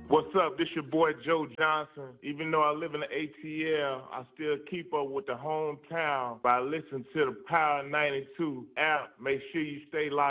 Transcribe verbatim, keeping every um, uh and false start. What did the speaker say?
What's up? This your boy Joe Johnson. Even though I live in the A T L, I still keep up with the hometown by listening to the Power ninety-two app. Make sure you stay locked